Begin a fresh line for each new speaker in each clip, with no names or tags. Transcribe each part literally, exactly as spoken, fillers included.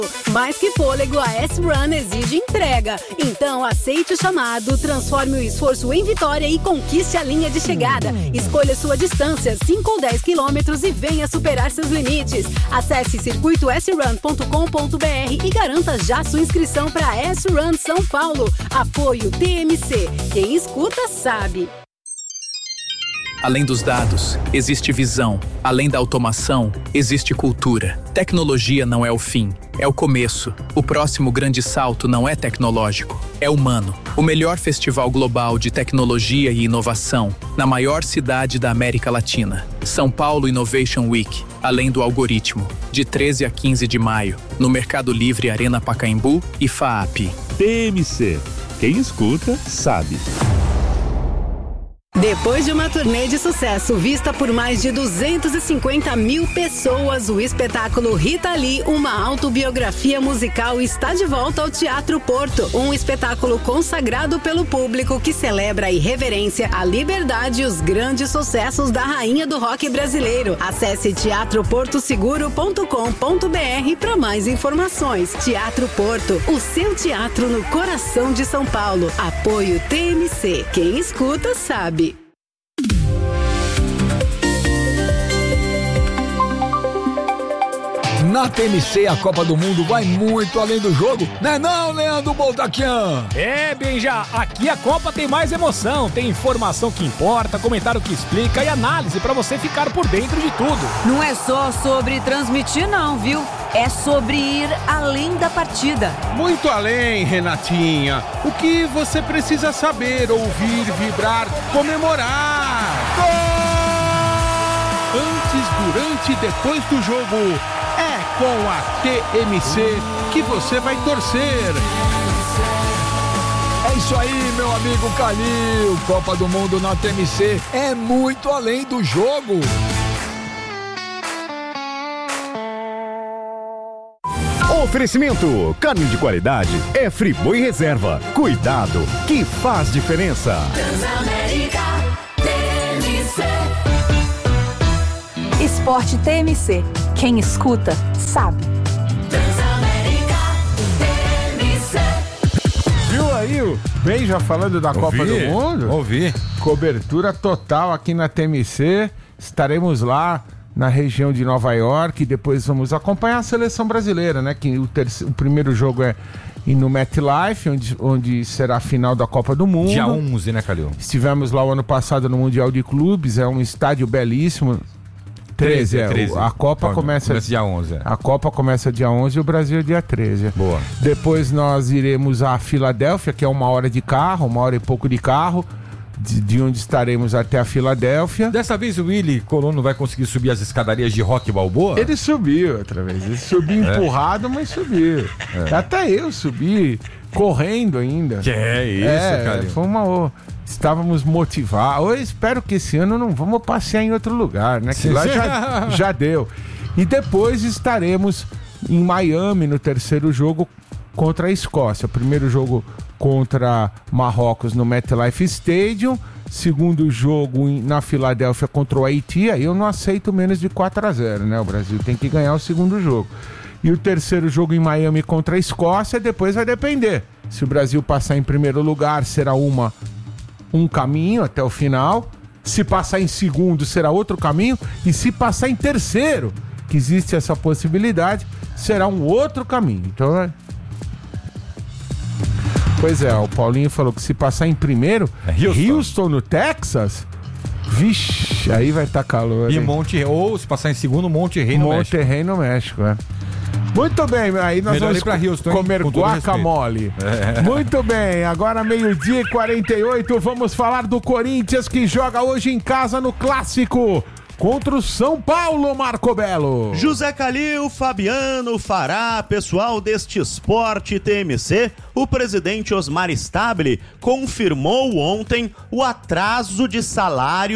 Mais que fôlego, a S-Run exige entrega. Então aceite o chamado, transforme o esforço em vitória e conquiste a linha de chegada. Escolha sua distância, cinco ou dez quilômetros, e venha superar seus limites. Acesse circuito s run ponto com ponto b r e garanta já sua inscrição para a S-Run São Paulo. Apoio T M C. Quem escuta sabe.
Além dos dados, existe visão. Além da automação, existe cultura. Tecnologia não é o fim, é o começo. O próximo grande salto não é tecnológico, é humano. O melhor festival global de tecnologia e inovação, na maior cidade da América Latina. São Paulo Innovation Week, além do algoritmo, de treze a quinze de maio, no Mercado Livre Arena Pacaembu e FAAP.
T M C. Quem escuta, sabe.
Depois de uma turnê de sucesso vista por mais de duzentas e cinquenta mil pessoas, o espetáculo Rita Lee, uma autobiografia musical, está de volta ao Teatro Porto. Um espetáculo consagrado pelo público que celebra a irreverência, a liberdade e os grandes sucessos da rainha do rock brasileiro. Acesse teatro porto seguro ponto com ponto b r para mais informações. Teatro Porto, o seu teatro no coração de São Paulo. Apoio T M C. Quem escuta sabe.
Na T M C, a Copa do Mundo vai muito além do jogo, né não, Leandro Boldaquian?
É, Benja, aqui a Copa tem mais emoção, tem informação que importa, comentário que explica e análise pra você ficar por dentro de tudo.
Não é só sobre transmitir não, viu? É sobre ir além da partida.
Muito além, Renatinha. O que você precisa saber, ouvir, vibrar, comemorar. Gol! Antes, durante e depois do jogo. É com a T M C que você vai torcer.
É isso aí, meu amigo Calil. Copa do Mundo na T M C é muito além do jogo.
Oferecimento, carne de qualidade é Friboi Reserva. Cuidado, que faz diferença.
Transamérica T M C.
Esporte T M C. Quem escuta, sabe.
Transamérica T M C.
Viu aí o Benja falando da
Ouvi,
Copa do Mundo?
Ouvi.
Cobertura total aqui na T M C. Estaremos lá na região de Nova York. Depois vamos acompanhar a seleção brasileira, né? Que o, terceiro, o primeiro jogo é no MetLife, onde, onde será a final da Copa do Mundo.
Dia onze, né, Calil?
Estivemos lá o ano passado no Mundial de Clubes. É um estádio belíssimo. treze, é. treze. A Copa Bom, começa,
começa dia onze. É.
A Copa começa dia onze e o Brasil dia treze.
Boa.
Depois nós iremos a Filadélfia, que é uma hora de carro, uma hora e pouco de carro, de, de onde estaremos até a Filadélfia.
Dessa vez o Willy Colono vai conseguir subir as escadarias de Rock Balboa?
Ele subiu outra vez. Ele subiu é. empurrado, mas subiu. É. Até eu subi correndo ainda.
Que é isso,
é,
cara.
Foi uma... Estávamos motivados. Eu espero que esse ano não vamos passear em outro lugar, né? Que lá já, já deu. E depois estaremos em Miami no terceiro jogo contra a Escócia. Primeiro jogo contra Marrocos no MetLife Stadium. Segundo jogo na Filadélfia contra o Haiti. Aí eu não aceito menos de quatro a zero, né? O Brasil tem que ganhar o segundo jogo. E o terceiro jogo em Miami contra a Escócia. Depois vai depender. Se o Brasil passar em primeiro lugar, será uma... um caminho até o final. Se passar em segundo, será outro caminho. E se passar em terceiro, que existe essa possibilidade, será um outro caminho. Então, é... Pois é, o Paulinho falou que se passar em primeiro, é Houston. Houston no Texas, vixe, aí vai estar tá calor.
E Monte, ou se passar em segundo, Monterrey no México.
Monterrey no México, é. Muito bem, aí nós
Melhor
vamos
pra Houston,
comer guacamole. É. Muito bem, agora meio-dia e quarenta e oito, vamos falar do Corinthians que joga hoje em casa no Clássico contra o São Paulo, Marco Belo.
José Calil, Fabiano, Fará, pessoal deste Esporte T M C, o presidente Osmar Stabile confirmou ontem o atraso de salários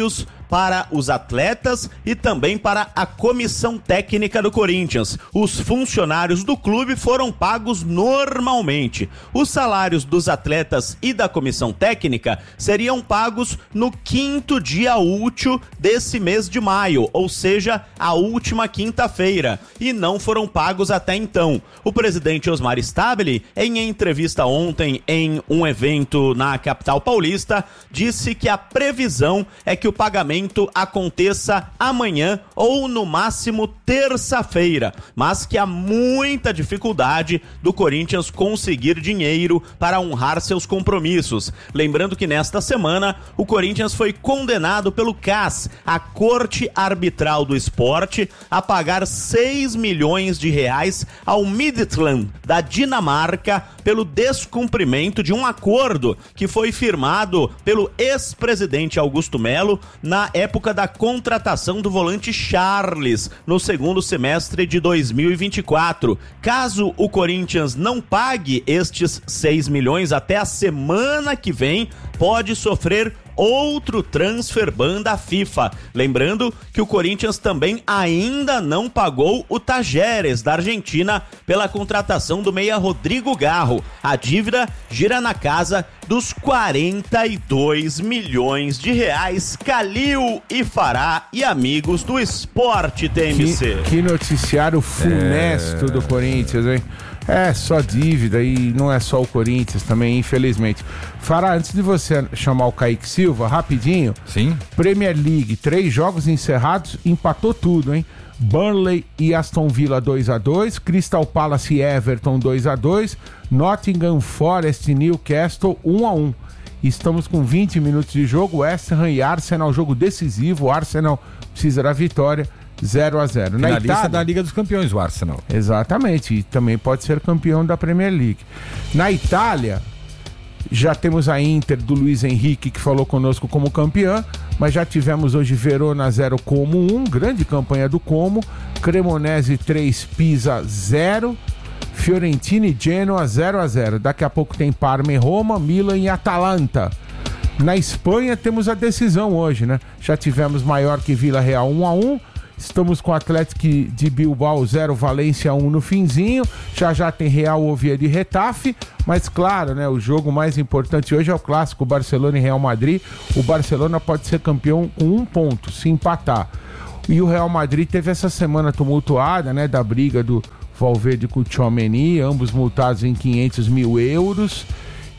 para os atletas e também para a comissão técnica do Corinthians. Os funcionários do clube foram pagos normalmente. Os salários dos atletas e da comissão técnica seriam pagos no quinto dia útil desse mês de maio, ou seja, a última quinta-feira, e não foram pagos até então. O presidente Osmar Stabile, em entrevista ontem em um evento na capital paulista, disse que a previsão é que o pagamento aconteça amanhã ou no máximo terça-feira, mas que há muita dificuldade do Corinthians conseguir dinheiro para honrar seus compromissos. Lembrando que nesta semana o Corinthians foi condenado pelo C A S, a Corte Arbitral do Esporte, a pagar seis milhões de reais ao Midtjylland da Dinamarca pelo descumprimento de um acordo que foi firmado pelo ex-presidente Augusto Melo na época da contratação do volante Charles no segundo semestre de dois mil e vinte e quatro. Caso o Corinthians não pague estes seis milhões até a semana que vem, pode sofrer outro transfer ban da FIFA. Lembrando que o Corinthians também ainda não pagou o Tajeres da Argentina pela contratação do meia Rodrigo Garro. A dívida gira na casa dos quarenta e dois milhões de reais. Calil e Fará e amigos do Esporte T M C.
Que, que noticiário funesto é... do Corinthians, hein? É só dívida e não é só o Corinthians também, infelizmente. Fará, antes de você chamar o Kaique Silva, rapidinho.
Sim.
Premier League, três jogos encerrados, empatou tudo, hein? Burnley e Aston Villa dois a dois, Crystal Palace e Everton dois a dois, Nottingham Forest e Newcastle um a um. Estamos com vinte minutos de jogo, West Ham e Arsenal, jogo decisivo, o Arsenal precisa da vitória. zero a zero.
Na lista da Liga dos Campeões, o Arsenal.
Exatamente, e também pode ser campeão da Premier League. Na Itália, já temos a Inter do Luiz Henrique, que falou conosco como campeã, mas já tivemos hoje Verona zero, Como um, grande campanha do Como, Cremonese três, Pisa zero, Fiorentina e Genoa zero a zero. Daqui a pouco tem Parma e Roma, Milan e Atalanta. Na Espanha temos a decisão hoje, né? Já tivemos Mallorca e Vila Real um a um, estamos com o Atlético de Bilbao zero, Valência um no finzinho. Já já tem Real Oviedo e Retafe. Mas claro, né, o jogo mais importante hoje é o clássico Barcelona e Real Madrid. O Barcelona pode ser campeão com um ponto, se empatar. E o Real Madrid teve essa semana tumultuada, né, da briga do Valverde com o Tchouaméni, ambos multados em quinhentos mil euros.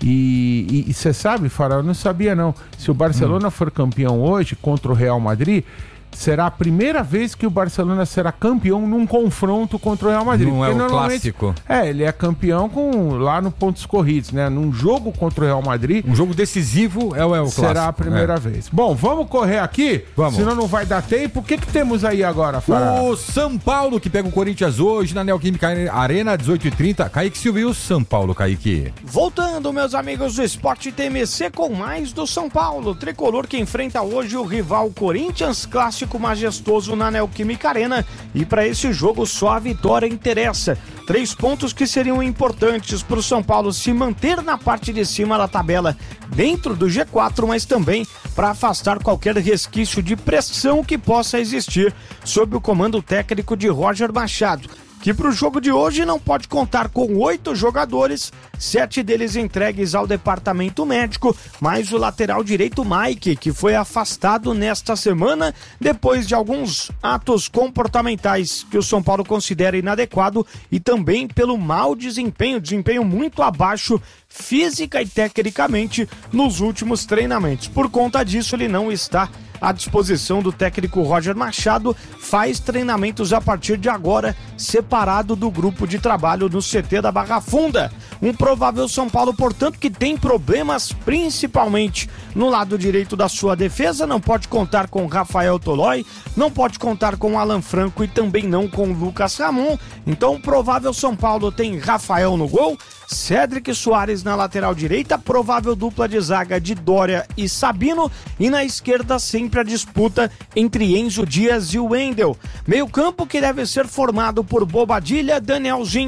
E você sabe, Fará, eu não sabia não. Se o Barcelona hum. for campeão hoje contra o Real Madrid, será a primeira vez que o Barcelona será campeão num confronto contra o Real Madrid.
Não é o clássico.
É, ele é campeão com, lá no pontos corridos, né? Num jogo contra o Real Madrid.
Um jogo decisivo é o, é o clássico.
Será a primeira é. vez. Bom, vamos correr aqui,
vamos.
Senão não vai dar tempo. O que que temos aí agora, Fará?
O São Paulo, que pega o Corinthians hoje na Neoquímica Arena, dezoito e trinta. Kaique Silva e o São Paulo, Kaique.
Voltando, meus amigos do Esporte T M C, com mais do São Paulo. Tricolor que enfrenta hoje o rival Corinthians, clássico majestoso na Neoquímica Arena, e para esse jogo só a vitória interessa. Três pontos que seriam importantes para o São Paulo se manter na parte de cima da tabela, dentro do G quatro, mas também para afastar qualquer resquício de pressão que possa existir sob o comando técnico de Roger Machado, que para o jogo de hoje não pode contar com oito jogadores, sete deles entregues ao departamento médico, mais o lateral direito Mike, que foi afastado nesta semana depois de alguns atos comportamentais que o São Paulo considera inadequado e também pelo mau desempenho, desempenho muito abaixo física e tecnicamente nos últimos treinamentos. Por conta disso, ele não está à disposição do técnico Roger Machado, faz treinamentos a partir de agora, separado do grupo de trabalho no C T da Barra Funda. Um provável São Paulo, portanto, que tem problemas principalmente no lado direito da sua defesa, não pode contar com Rafael Tolói, não pode contar com Alan Franco e também não com Lucas Ramon. Então o provável São Paulo tem Rafael no gol, Cédric Soares na lateral direita, provável dupla de zaga de Dória e Sabino, e na esquerda sempre a disputa entre Enzo Dias e o Wendel. Meio campo que deve ser formado por Bobadilha, Danielzinho,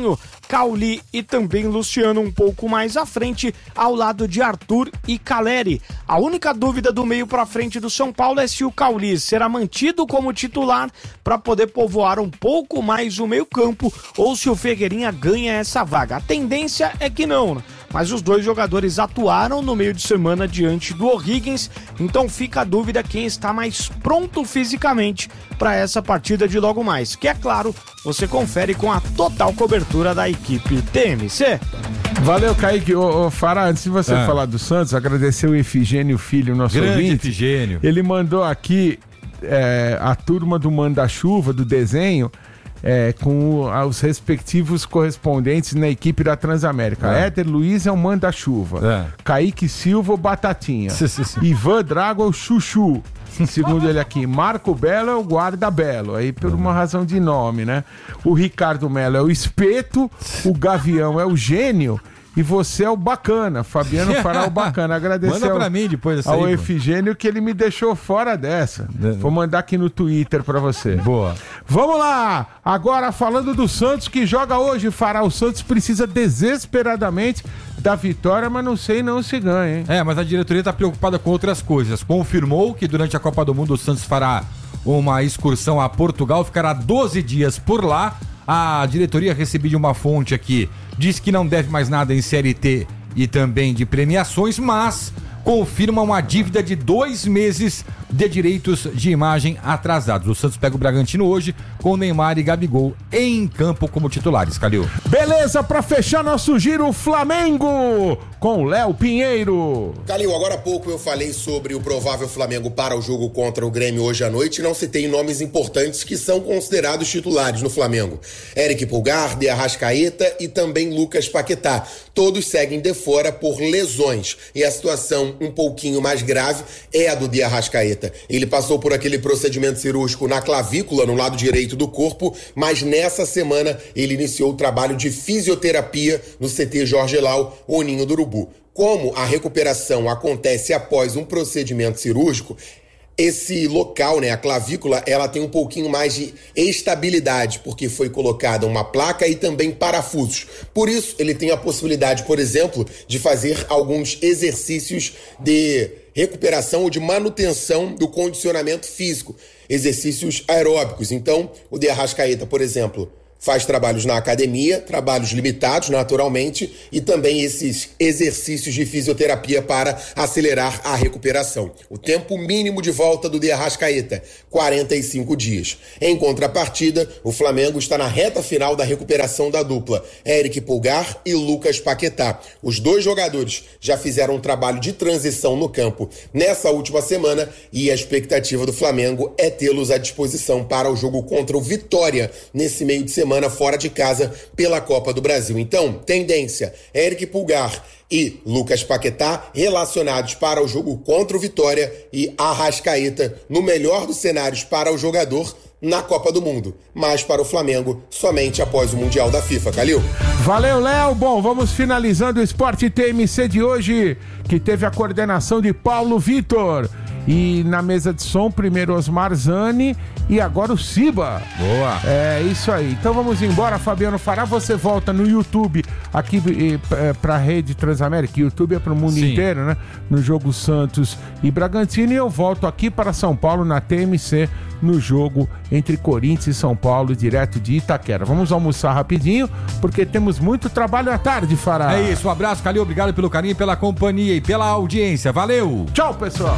Cauli e também Luciano um pouco mais à frente, ao lado de Arthur e Caleri. A única dúvida do meio para frente do São Paulo é se o Cauli será mantido como titular para poder povoar um pouco mais o meio-campo ou se o Ferreirinha ganha essa vaga. A tendência é que não, né? Mas os dois jogadores atuaram no meio de semana diante do O'Higgins, então fica a dúvida quem está mais pronto fisicamente para essa partida de logo mais, que é claro, você confere com a total cobertura da equipe T M C.
Valeu, Kaique. Ô, ô Fará, antes de você
Ah.
falar do Santos, agradecer o Efigênio Filho, nosso
Grande
ouvinte.
Efigênio.
Ele mandou aqui é, a turma do Manda-Chuva, do desenho, é, com o- os respectivos correspondentes na equipe da Transamérica.
É.
Éder Luiz é o Manda-Chuva.
É.
Kaique Silva, o Batatinha.
Sim, sim, sim.
Ivan Drago é o Chuchu. Segundo ele aqui, Marco Belo é o Guarda Belo, aí por uma razão de nome, né? O Ricardo Melo é o Espeto, o Gavião é o Gênio e você é o Bacana. Fabiano Fará o Bacana. Agradecer
Manda
ao,
pra mim depois dessa
ao
aí, pô.
Efigênio que ele me deixou fora dessa. Vou mandar aqui no Twitter pra você.
Boa.
Vamos lá! Agora falando do Santos que joga hoje, Fará. O Santos precisa desesperadamente da vitória, mas não sei não se ganha, hein?
É, mas a diretoria tá preocupada com outras coisas. Confirmou que durante a Copa do Mundo o Santos fará uma excursão a Portugal, ficará doze dias por lá. A diretoria recebi de uma fonte aqui, diz que não deve mais nada em C L T e também de premiações, mas confirma uma dívida de dois meses de direitos de imagem atrasados. O Santos pega o Bragantino hoje com Neymar e Gabigol em campo como titulares, Calil.
Beleza, pra fechar nosso giro, Flamengo com Léo Pinheiro.
Calil, agora há pouco eu falei sobre o provável Flamengo para o jogo contra o Grêmio hoje à noite e não citei nomes importantes que são considerados titulares no Flamengo. Eric Pulgar, De Arrascaeta e também Lucas Paquetá. Todos seguem de fora por lesões e a situação um pouquinho mais grave é a do De Arrascaeta. Ele passou por aquele procedimento cirúrgico na clavícula, no lado direito do corpo, mas nessa semana ele iniciou o trabalho de fisioterapia no C T Jorge Lau, o Ninho do Urubu. Como a recuperação acontece após um procedimento cirúrgico, esse local, né, a clavícula, ela tem um pouquinho mais de estabilidade, porque foi colocada uma placa e também parafusos. Por isso, ele tem a possibilidade, por exemplo, de fazer alguns exercícios de recuperação ou de manutenção do condicionamento físico, exercícios aeróbicos. Então, o De Arrascaeta, por exemplo, faz trabalhos na academia, trabalhos limitados, naturalmente, e também esses exercícios de fisioterapia para acelerar a recuperação. O tempo mínimo de volta do De Arrascaeta, quarenta e cinco dias. Em contrapartida, o Flamengo está na reta final da recuperação da dupla, Eric Pulgar e Lucas Paquetá. Os dois jogadores já fizeram um trabalho de transição no campo nessa última semana e a expectativa do Flamengo é tê-los à disposição para o jogo contra o Vitória nesse meio de semana fora de casa pela Copa do Brasil. Então, tendência, Eric Pulgar e Lucas Paquetá relacionados para o jogo contra o Vitória e Arrascaeta, no melhor dos cenários para o jogador, na Copa do Mundo, mas para o Flamengo somente após o Mundial da FIFA, Calil.
Valeu, Léo. Bom, vamos finalizando o Esporte T M C de hoje, que teve a coordenação de Paulo Vitor. E na mesa de som, primeiro Osmar Zani e agora o Ciba.
Boa.
É isso aí. Então vamos embora, Fabiano Fará. Você volta no YouTube aqui é, pra Rede Transamérica. YouTube é pro mundo
Sim.
inteiro, né? No jogo Santos e Bragantino. E eu volto aqui para São Paulo na T M C no jogo entre Corinthians e São Paulo, direto de Itaquera. Vamos almoçar rapidinho, porque temos muito trabalho à tarde, Fará.
É isso, um abraço, Calil. Obrigado pelo carinho, pela companhia e pela audiência. Valeu!
Tchau, pessoal!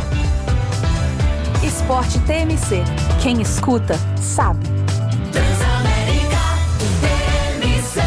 Esporte T M C. Quem escuta, sabe.
Transamérica T M C.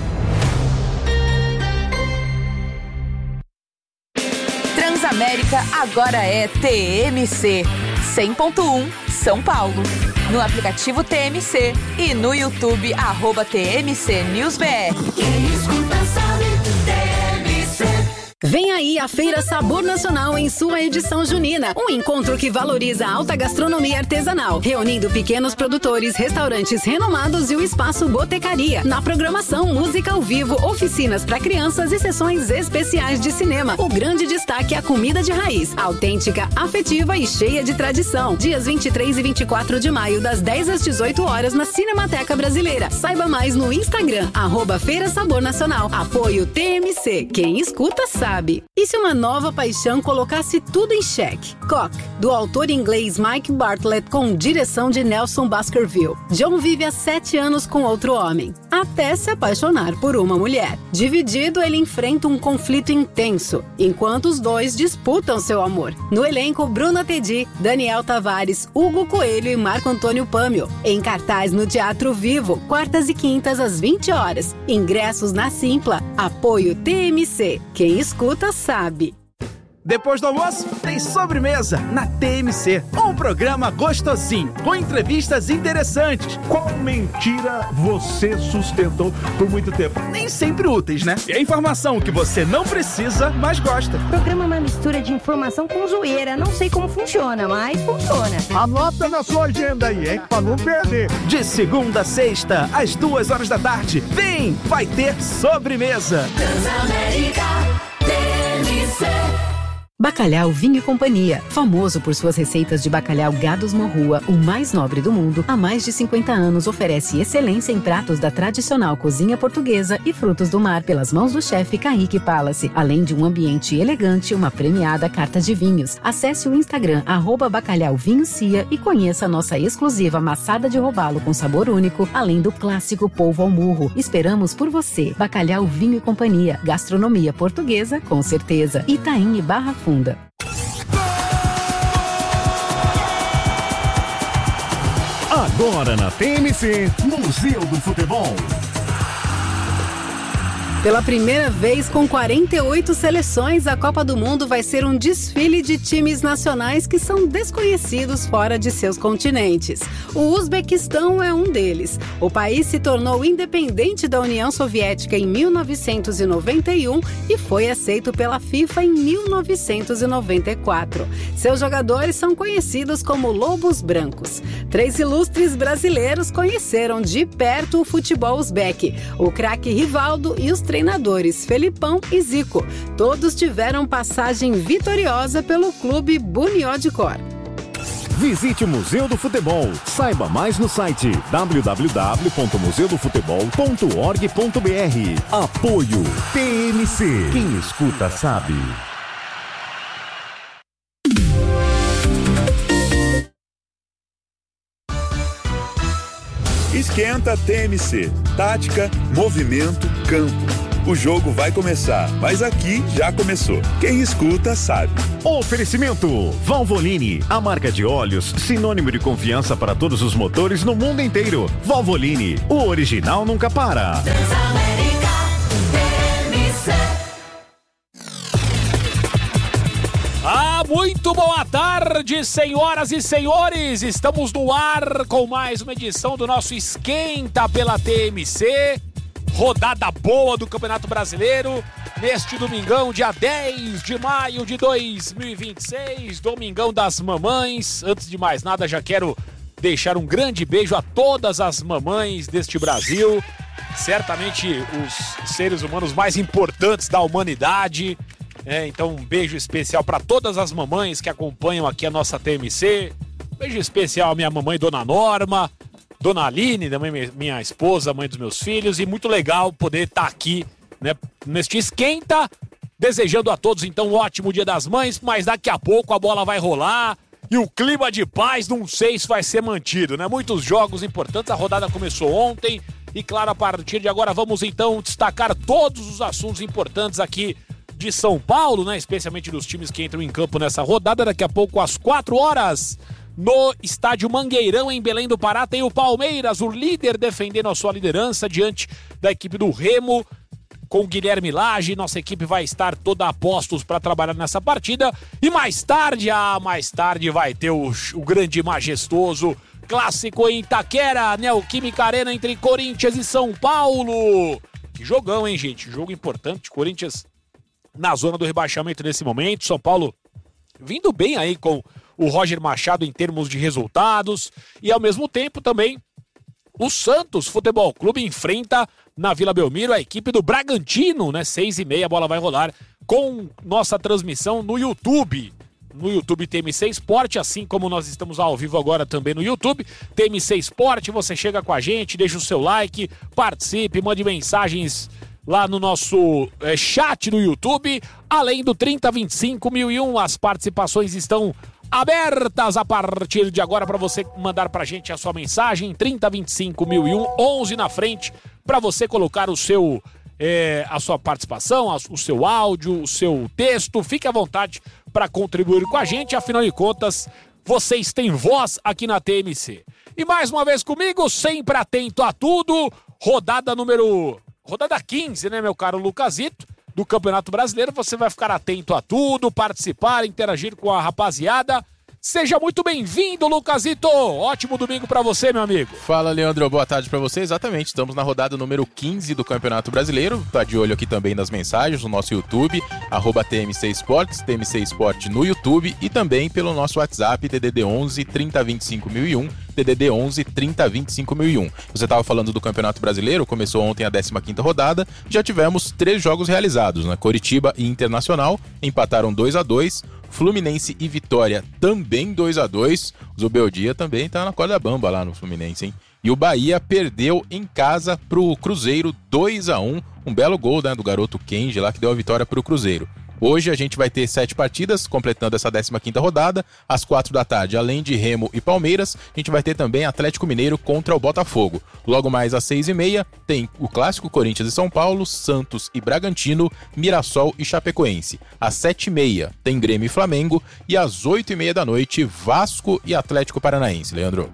Transamérica agora é T M C. cem ponto um São Paulo. No aplicativo T M C e no YouTube, arroba T M C News B R.
Quem escuta sabe.
Vem aí a Feira Sabor Nacional em sua edição junina. Um encontro que valoriza a alta gastronomia artesanal, reunindo pequenos produtores, restaurantes renomados e o espaço Botecaria. Na programação, música ao vivo, oficinas para crianças e sessões especiais de cinema. O grande destaque é a comida de raiz, autêntica, afetiva e cheia de tradição. Dias vinte e três e vinte e quatro de maio, das dez às dezoito horas, na Cinemateca Brasileira. Saiba mais no Instagram, arroba Feira Sabor Nacional. Apoio T M C. Quem escuta sabe. E se uma nova paixão colocasse tudo em xeque? Cock, do autor inglês Mike Bartlett, com direção de Nelson Baskerville. John vive há sete anos com outro homem, até se apaixonar por uma mulher. Dividido, ele enfrenta um conflito intenso, enquanto os dois disputam seu amor. No elenco, Bruna Tedi, Daniel Tavares, Hugo Coelho e Marco Antônio Pâmio. Em cartaz no Teatro Vivo, quartas e quintas às vinte horas. Ingressos na Simpla. Apoio T M C. Quem escuta sabe.
Depois do almoço, tem sobremesa na T M C. Um programa gostosinho, com entrevistas interessantes.
Qual mentira você sustentou por muito tempo?
Nem sempre úteis, né? E a informação que você não precisa, mas gosta.
O programa é uma mistura de informação com zoeira. Não sei como funciona, mas funciona.
Anota na sua agenda aí, hein? Pra não perder.
De segunda a sexta, às duas horas da tarde. Vem, vai ter sobremesa.
Transamérica T M C.
Bacalhau Vinho e Companhia, famoso por suas receitas de bacalhau Gados Morrua, o mais nobre do mundo, há mais de cinquenta anos oferece excelência em pratos da tradicional cozinha portuguesa e frutos do mar pelas mãos do chefe Kaique Palace, além de um ambiente elegante e uma premiada carta de vinhos. Acesse o Instagram, arroba Bacalhau Vinho Cia, e conheça a nossa exclusiva maçada de robalo com sabor único, além do clássico polvo ao murro. Esperamos por você. Bacalhau Vinho e Companhia, gastronomia portuguesa com certeza. Itaim e Barra Funda.
Agora na T M C, Museu do Futebol.
Pela primeira vez, com quarenta e oito seleções, a Copa do Mundo vai ser um desfile de times nacionais que são desconhecidos fora de seus continentes. O Uzbequistão é um deles. O país se tornou independente da União Soviética em mil novecentos e noventa e um e foi aceito pela FIFA em mil novecentos e noventa e quatro. Seus jogadores são conhecidos como Lobos Brancos. Três ilustres brasileiros conheceram de perto o futebol uzbeque: o craque Rivaldo e os treinadores Felipão e Zico. Todos tiveram passagem vitoriosa pelo clube Bunyodkor.
Visite o Museu do Futebol. Saiba mais no site w w w ponto museu do futebol ponto org ponto b r. Apoio T M C. Quem escuta sabe.
Esquenta T M C. Tática, movimento, campo. O jogo vai começar, mas aqui já começou. Quem escuta sabe.
Oferecimento Valvoline, a marca de óleos sinônimo de confiança para todos os motores no mundo inteiro. Valvoline, o original nunca para.
Transamérica T M C.
Ah, muito boa tarde, senhoras e senhores. Estamos no ar com mais uma edição do nosso Esquenta pela T M C. Rodada boa do Campeonato Brasileiro, neste domingão, dia dez de maio de dois mil e vinte e seis, Domingão das Mamães. Antes de mais nada, já quero deixar um grande beijo a todas as mamães deste Brasil, certamente os seres humanos mais importantes da humanidade. É, então um beijo especial para todas as mamães que acompanham aqui a nossa T M C. Beijo especial à minha mamãe, Dona Norma, Dona Aline, minha esposa, mãe dos meus filhos, e muito legal poder estar aqui, né, neste Esquenta, desejando a todos então um ótimo Dia das Mães, mas daqui a pouco a bola vai rolar e o clima de paz não sei se vai ser mantido, né? Muitos jogos importantes, a rodada começou ontem e claro, a partir de agora vamos então destacar todos os assuntos importantes aqui de São Paulo, né, especialmente dos times que entram em campo nessa rodada. Daqui a pouco às quatro horas, no estádio Mangueirão, em Belém do Pará, tem o Palmeiras, o líder, defendendo a sua liderança diante da equipe do Remo, com o Guilherme Lage. Nossa equipe vai estar toda a postos para trabalhar nessa partida. E mais tarde, ah, mais tarde vai ter o, o grande e majestoso clássico em Itaquera, Neoquímica Arena, entre Corinthians e São Paulo. Que jogão, hein, gente? Jogo importante. Corinthians na zona do rebaixamento nesse momento. São Paulo vindo bem aí com o Roger Machado em termos de resultados. E ao mesmo tempo também o Santos Futebol Clube enfrenta na Vila Belmiro a equipe do Bragantino, né? Seis e meia, a bola vai rolar com nossa transmissão no YouTube. No YouTube T M C Esporte, assim como nós estamos ao vivo agora também no YouTube. T M C Esporte, você chega com a gente, deixa o seu like, participe, mande mensagens lá no nosso é, chat no YouTube. Além do trinta, vinte e cinco, mil e um, as participações estão abertas a partir de agora para você mandar pra gente a sua mensagem. Trinta, vinte e cinco, mil e um, onze na frente, para você colocar o seu... É, a sua participação, a, o seu áudio, o seu texto. Fique à vontade para contribuir com a gente, afinal de contas, vocês têm voz aqui na T M C. E mais uma vez comigo, sempre atento a tudo, rodada número... rodada quinze, né, meu caro Lucasito, do Campeonato Brasileiro. Você vai ficar atento a tudo, participar, interagir com a rapaziada. Seja muito bem-vindo, Lucasito! Ótimo domingo pra você, meu amigo.
Fala, Leandro. Boa tarde pra você. Exatamente, estamos na rodada número quinze do Campeonato Brasileiro. Tá de olho aqui também nas mensagens no nosso YouTube, arroba T M C Esportes, T M C Esporte no YouTube e também pelo nosso WhatsApp, D D D onze, trinta, vinte e cinco, mil e um, D D D onze, trinta, vinte e cinco, mil e um. Você estava falando do Campeonato Brasileiro, começou ontem a décima quinta rodada, já tivemos três jogos realizados, né? Coritiba e Internacional empataram dois a dois, Fluminense e Vitória também dois a dois. O Zubeldia também tá na corda bamba lá no Fluminense, hein? E o Bahia perdeu em casa pro Cruzeiro dois a um. Um belo gol, né, do garoto Kenji lá que deu a vitória pro Cruzeiro. Hoje a gente vai ter sete partidas, completando essa décima quinta rodada. Às quatro da tarde, além de Remo e Palmeiras, a gente vai ter também Atlético Mineiro contra o Botafogo. Logo mais às seis e meia, tem o clássico Corinthians e São Paulo, Santos e Bragantino, Mirassol e Chapecoense. Às sete e meia, tem Grêmio e Flamengo. E às oito e meia da noite, Vasco e Atlético Paranaense. Leandro.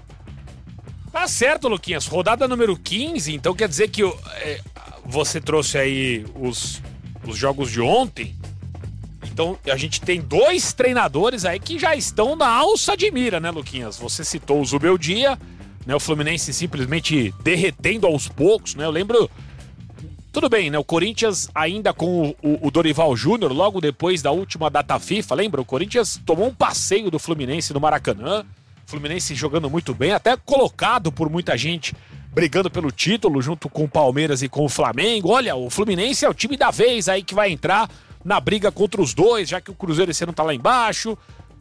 Tá certo, Luquinhas. Rodada número quinze, então quer dizer que é, você trouxe aí os... os jogos de ontem. Então a gente tem dois treinadores aí que já estão na alça de mira, né, Luquinhas? Você citou o Zubeldia, né? O Fluminense simplesmente derretendo aos poucos, né? Eu lembro... Tudo bem, né? O Corinthians ainda com o, o, o Dorival Júnior, logo depois da última data FIFA, lembra? O Corinthians tomou um passeio do Fluminense no Maracanã. O Fluminense jogando muito bem, até colocado por muita gente brigando pelo título junto com o Palmeiras e com o Flamengo. Olha, o Fluminense é o time da vez aí que vai entrar na briga contra os dois, já que o Cruzeiro esse ano tá lá embaixo.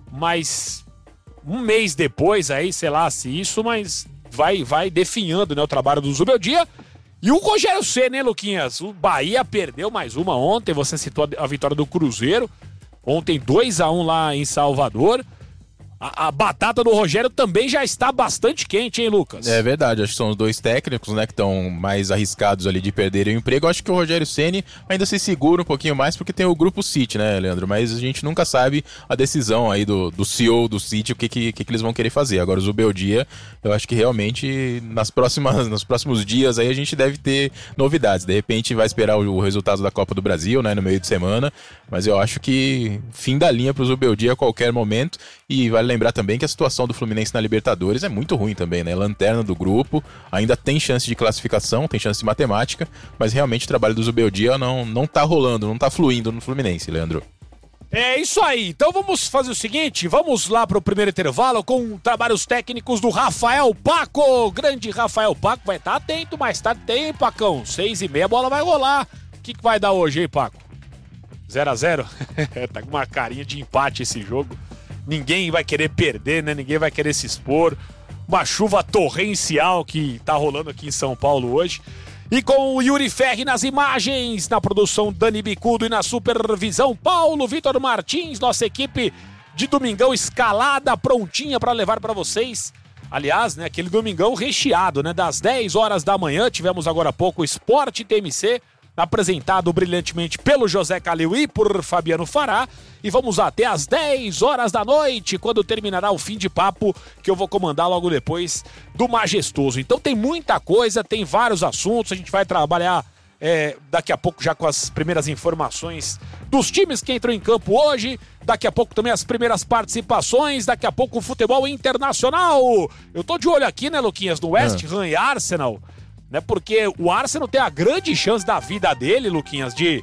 Mas um mês depois aí, sei lá se isso, mas vai, vai definhando, né, o trabalho do Zubeldia. E o Rogério Ceni, né, Luquinhas? O Bahia perdeu mais uma ontem, você citou a vitória do Cruzeiro. Ontem dois a um lá em Salvador. A, a batata do Rogério também já está bastante quente, hein, Lucas?
É verdade, acho que são os dois técnicos, né, que estão mais arriscados ali de perderem o emprego. Eu acho que o Rogério Ceni ainda se segura um pouquinho mais porque tem o Grupo City, né, Leandro? Mas a gente nunca sabe a decisão aí do, do C E O do City, o que, que, que, que eles vão querer fazer. Agora o Zubeldia, eu acho que realmente nas próximas, nos próximos dias aí a gente deve ter novidades. De repente vai esperar o, o resultado da Copa do Brasil, né, no meio de semana, mas eu acho que fim da linha pro Zubeldia a qualquer momento. E vale lembrar também que a situação do Fluminense na Libertadores é muito ruim também, né? Lanterna do grupo, ainda tem chance de classificação, tem chance de matemática, mas realmente o trabalho do Zubeldia não, não tá rolando, não tá fluindo no Fluminense, Leandro.
É isso aí, então vamos fazer o seguinte, vamos lá pro primeiro intervalo com trabalhos técnicos do Rafael Paco. Grande Rafael Paco, vai estar atento, mais tarde tem, Pacão, seis e meia a bola vai rolar. O que, que vai dar hoje, hein, Paco? zero a zero? Tá com uma carinha de empate esse jogo. Ninguém vai querer perder, né? Ninguém vai querer se expor. Uma chuva torrencial que tá rolando aqui em São Paulo hoje. E com o Yuri Ferri nas imagens, na produção Dani Bicudo e na supervisão Paulo Vitor Martins, nossa equipe de domingão escalada, prontinha para levar para vocês. Aliás, né, aquele domingão recheado, né? Das dez horas da manhã, tivemos agora há pouco o Esporte T M C, apresentado brilhantemente pelo José Calil e por Fabiano Fará. E vamos até às dez horas da noite, quando terminará o fim de papo, que eu vou comandar logo depois do Majestoso. Então tem muita coisa, tem vários assuntos, a gente vai trabalhar é, daqui a pouco já com as primeiras informações dos times que entram em campo hoje, daqui a pouco também as primeiras participações, daqui a pouco o futebol internacional. Eu tô de olho aqui, né, Luquinhas, no West Ham e Arsenal, né, porque o Arsenal tem a grande chance da vida dele, Luquinhas, de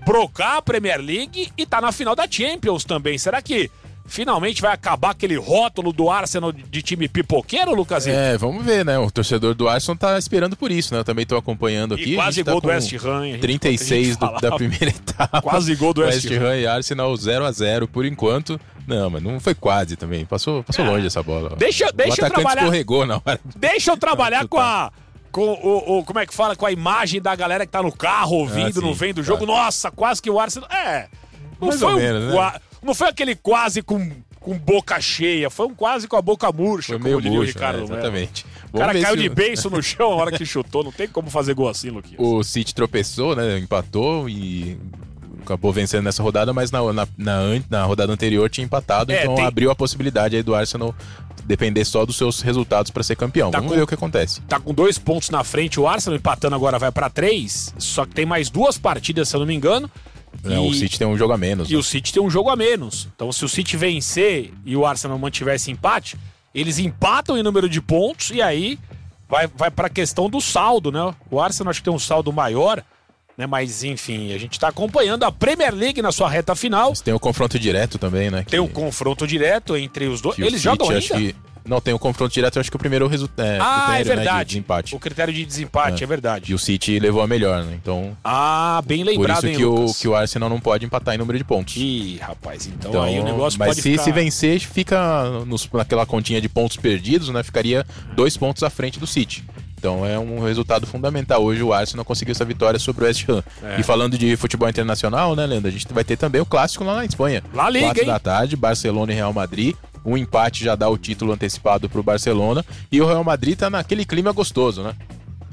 brocar a Premier League e tá na final da Champions também. Será que finalmente vai acabar aquele rótulo do Arsenal de time pipoqueiro, Lucasinho?
É, vamos ver, né? O torcedor do Arsenal tá esperando por isso, né? Eu também tô acompanhando aqui.
E quase
tá
gol do West Ham.
trinta e seis do, da primeira etapa.
Quase gol do West,
West Ham e Arsenal zero a zero por enquanto. Não, mas não foi quase também. Passou, passou é. longe essa bola.
Deixa, deixa
o
eu trabalhar.
escorregou na hora.
Deixa eu trabalhar com a... Com o, o, como é que fala? Com a imagem da galera que tá no carro ouvindo, ah, sim, não vem do jogo. Claro. Nossa, quase que o Arsenal... É, não
Mais
foi
ou
um,
menos, né?
Não foi aquele quase com, com boca cheia, foi um quase com a boca murcha,
foi
como
meio
diria o
murcho,
Ricardo.
né? Exatamente.
O cara caiu de beiço no chão na hora que chutou, não tem como fazer gol assim, Luquinhas.
O City tropeçou, né? Empatou e... acabou vencendo nessa rodada, mas na, na, na, na rodada anterior tinha empatado, é, então tem... abriu a possibilidade aí do Arsenal depender só dos seus resultados para ser campeão. Tá Vamos com... ver o que acontece.
Tá com dois pontos na frente o Arsenal, empatando agora vai para três, só que tem mais duas partidas, se eu não me engano.
É, e... O City tem um jogo a menos.
E né? o City tem um jogo a menos. Então se o City vencer e o Arsenal mantiver esse empate, eles empatam em número de pontos e aí vai, vai para a questão do saldo, né? O Arsenal acho que tem um saldo maior, né, mas enfim, a gente tá acompanhando a Premier League na sua reta final.
Mas tem o confronto direto também, né?
Tem o que... confronto direto entre os dois. Eles
City,
jogam ainda?
Acho que... Não, tem o confronto direto, acho que o primeiro resultado é,
ah,
critério,
é verdade.
Né, de desempate.
O critério de desempate, é. é verdade.
E o City levou a melhor, né? Então...
Ah, bem lembrado,
por isso
hein,
que
Lucas?
o, que o Arsenal não pode empatar em número de pontos.
Ih, rapaz, então,
então
aí o negócio
mas
pode
se,
ficar...
se vencer, fica nos, naquela continha de pontos perdidos, né? Ficaria dois pontos à frente do City. Então é um resultado fundamental. Hoje o Arsenal conseguiu essa vitória sobre o West Ham. É. E falando de futebol internacional, né, Leandro? A gente vai ter também o clássico lá na Espanha.
La Liga,
Quatro
hein?
da tarde, Barcelona e Real Madrid. Um empate já dá o título antecipado pro Barcelona. E o Real Madrid tá naquele clima gostoso, né?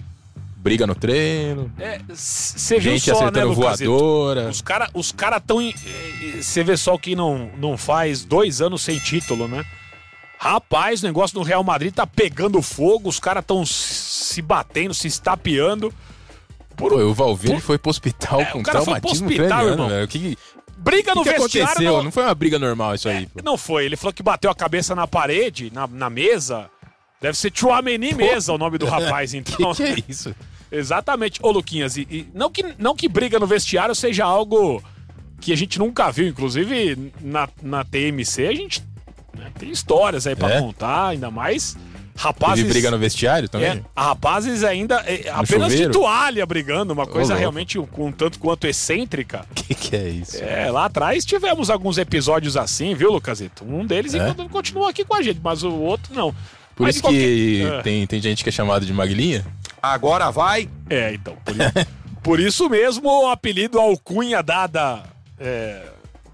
Briga no treino.
Você é, viu
gente
só,
acertando
né,
voadora.
Os caras os cara tão... Você vê só que não, não faz dois anos sem título, né? Rapaz, o negócio do Real Madrid tá pegando fogo, os caras tão se batendo, se estapeando.
Por... Pô, o Valverde por... foi pro hospital é, com traumatismo craniano, velho. Que...
Briga
que
no
que
vestiário.
Aconteceu?
Não...
não foi uma briga normal isso aí.
É, não foi, ele falou que bateu a cabeça na parede, na, na mesa. Deve ser Tchouaméni Mesa o nome do rapaz, então.
que, que é isso?
Exatamente. Ô, Luquinhas, e, e não, que, não que briga no vestiário seja algo que a gente nunca viu. Inclusive, na, na T M C, a gente né, tem histórias aí pra é? contar, ainda mais rapazes...
Teve briga no vestiário também?
É, rapazes ainda é, apenas
chuveiro?
de toalha brigando, uma coisa
Ô,
realmente um, um tanto quanto excêntrica.
Que que é isso?
É, lá atrás tivemos alguns episódios assim, viu, Lucasito? Um deles é? continua aqui com a gente, mas o outro não.
Por
mas
isso
qualquer...
que
é.
tem, tem gente que é chamado de Maglinha?
Agora vai!
É, então, por isso, por isso mesmo o apelido alcunha dada é,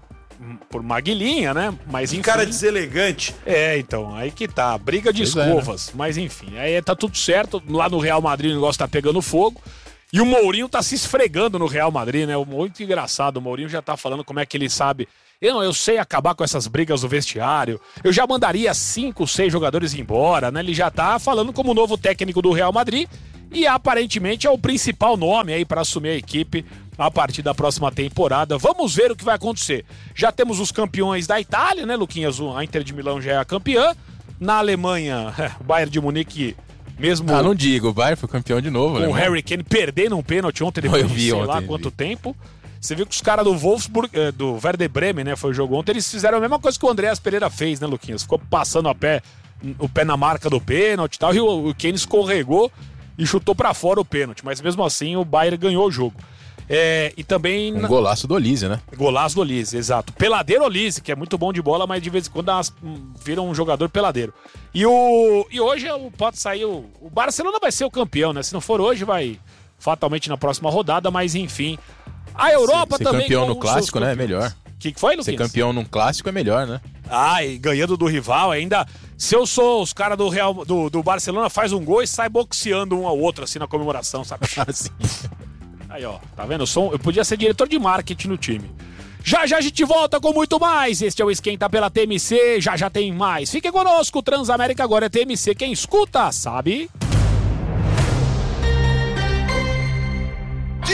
por Maguilinha, né? Mas enfim,
cara deselegante.
É, então, aí que tá, briga de pois escovas, é, né? Mas enfim, aí tá tudo certo, lá no Real Madrid o negócio tá pegando fogo, e o Mourinho tá se esfregando no Real Madrid, né? Muito engraçado, o Mourinho já tá falando como é que ele sabe... Eu, não, eu sei acabar com essas brigas no vestiário, eu já mandaria cinco, seis jogadores embora, né? Ele já tá falando como novo técnico do Real Madrid, e aparentemente é o principal nome aí para assumir a equipe a partir da próxima temporada. Vamos ver o que vai acontecer. Já temos os campeões da Itália, né, Luquinhas? A Inter de Milão já é a campeã. Na Alemanha, o Bayern de Munique, mesmo...
Ah, não digo, o Bayern foi campeão de novo.
Com o Harry Kane perdendo um pênalti ontem, depois
eu vi
de sei
ontem,
lá
vi.
quanto tempo. Você viu que os caras do Wolfsburg, do Werder Bremen, né, foi o jogo ontem, eles fizeram a mesma coisa que o Andreas Pereira fez, né, Luquinhas? Ficou passando a pé, o pé na marca do pênalti e tal, e o, o Kane escorregou e chutou pra fora o pênalti, mas mesmo assim o Bayern ganhou o jogo. É, e também...
Um golaço do Olise, né?
Golaço do Olise, exato. Peladeiro Olise, que é muito bom de bola, mas de vez em quando elas viram um jogador peladeiro. E, o, e hoje pode sair o... O Barcelona vai ser o campeão, né? Se não for hoje, vai fatalmente na próxima rodada, mas enfim... A Europa
ser, ser
também...
Ser campeão no clássico, né? É melhor.
O que, que foi, Luquinhas?
Ser campeão num clássico é melhor, né?
Ah, e ganhando do rival ainda... Se eu sou os caras do, Real, do, do Barcelona, faz um gol e sai boxeando um ao outro, assim, na comemoração, sabe?
Assim.
Aí, ó, tá vendo? Eu, sou, eu podia ser diretor de marketing no time. Já já a gente volta com muito mais. Este é o Esquenta pela T M C. Já já tem mais. Fique conosco. Transamérica agora é T M C. Quem escuta, sabe...
De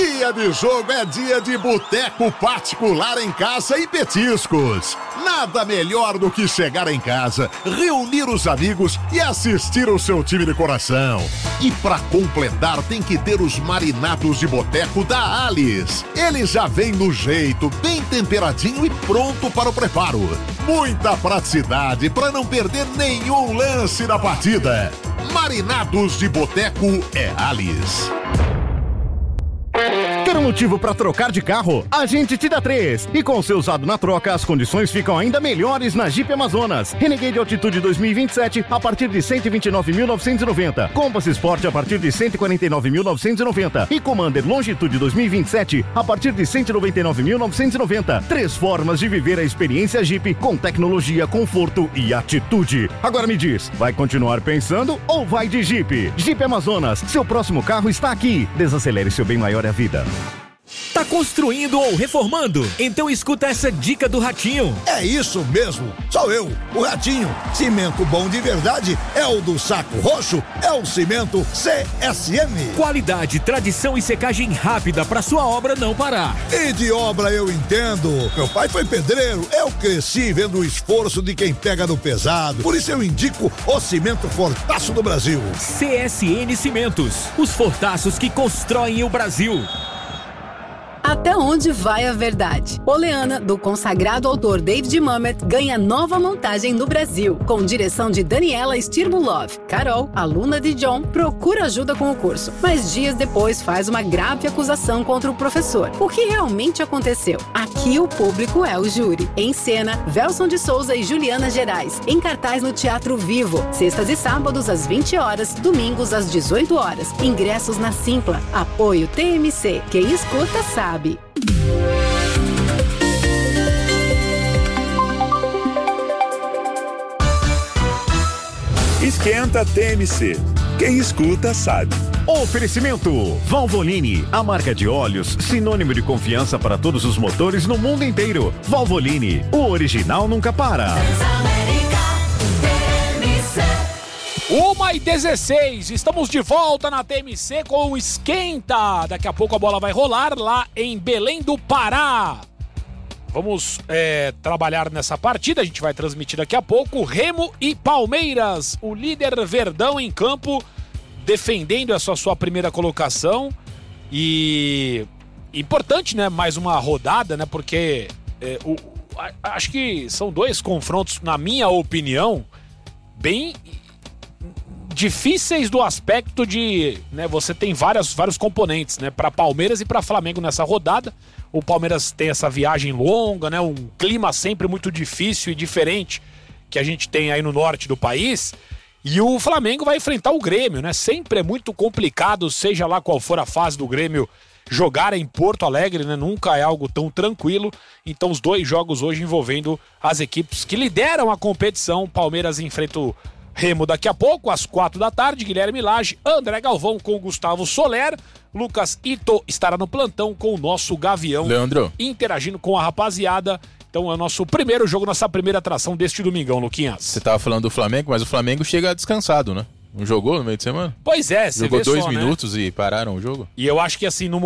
Dia de jogo é dia de boteco particular em casa e petiscos. Nada melhor do que chegar em casa, reunir os amigos e assistir o seu time de coração. E pra completar tem que ter os marinados de boteco da Alice. Ele já vem no jeito, bem temperadinho e pronto para o preparo. Muita praticidade para não perder nenhum lance da partida. Marinados de boteco é Alice.
Quer um motivo para trocar de carro? A gente te dá três. E com o seu usado na troca, as condições ficam ainda melhores na Jeep Amazonas. Renegade Altitude dois mil e vinte e sete a partir de cento e vinte e nove mil novecentos e noventa. Compass Sport a partir de cento e quarenta e nove mil novecentos e noventa. E Commander Longitude dois mil e vinte e sete a partir de cento e noventa e nove mil novecentos e noventa. Três formas de viver a experiência Jeep com tecnologia, conforto e atitude. Agora me diz, vai continuar pensando ou vai de Jeep? Jeep Amazonas, seu próximo carro está aqui. Desacelere, seu bem maior é a vida.
Tá construindo ou reformando? Então escuta essa dica do Ratinho.
É isso mesmo, sou eu, o Ratinho. Cimento bom de verdade é o do Saco Roxo, é o cimento C S M.
Qualidade, tradição e secagem rápida para sua obra não parar.
E de obra eu entendo. Meu pai foi pedreiro, eu cresci vendo o esforço de quem pega no pesado. Por isso eu indico o cimento Fortaço do Brasil.
C S N Cimentos, os fortaços que constroem o Brasil.
Até onde vai a verdade? Oleana, do consagrado autor David Mamet, ganha nova montagem no Brasil. Com direção de Daniela Stirbulov. Carol, aluna de John, procura ajuda com o curso, mas dias depois faz uma grave acusação contra o professor. O que realmente aconteceu? Aqui o público é o júri. Em cena, Velson de Souza e Juliana Gerais. Em cartaz no Teatro Vivo. Sextas e sábados às vinte horas, domingos às dezoito horas. Ingressos na Simpla. Apoio T M C. Quem escuta sabe.
Esquenta T M C. Quem escuta sabe.
Oferecimento Valvoline, a marca de óleos sinônimo de confiança para todos os motores no mundo inteiro. Valvoline, o original nunca para.
uma e dezesseis, estamos de volta na T M C com o Esquenta. Daqui a pouco a bola vai rolar lá em Belém do Pará. Vamos é, trabalhar nessa partida, a gente vai transmitir daqui a pouco. Remo e Palmeiras, o líder Verdão em campo, defendendo essa sua primeira colocação. E importante, né, mais uma rodada, né, porque é, o, a, acho que são dois confrontos, na minha opinião, bem difíceis do aspecto de, né, você tem várias, vários componentes, né, para Palmeiras e para Flamengo nessa rodada. O Palmeiras tem essa viagem longa, né, um clima sempre muito difícil e diferente que a gente tem aí no norte do país. E o Flamengo vai enfrentar o Grêmio, né? Sempre é muito complicado, seja lá qual for a fase do Grêmio, jogar em Porto Alegre, né? Nunca é algo tão tranquilo. Então os dois jogos hoje envolvendo as equipes que lideram a competição. Palmeiras enfrenta o Remo daqui a pouco, às quatro da tarde, Guilherme Lage, André Galvão com Gustavo Soler, Lucas Ito estará no plantão com o nosso Gavião,
Leandro,
interagindo com a rapaziada. Então é o nosso primeiro jogo, nossa primeira atração deste domingão, Luquinhas.
Você tava falando do Flamengo, mas o Flamengo chega descansado, né? Não jogou no meio de semana?
Pois é, você
Jogou
vê
dois
só,
minutos
né?
E pararam o jogo.
E eu acho que assim, no